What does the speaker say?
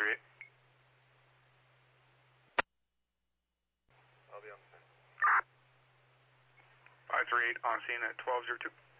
538. I'll be on scene. 538 on scene at 1202.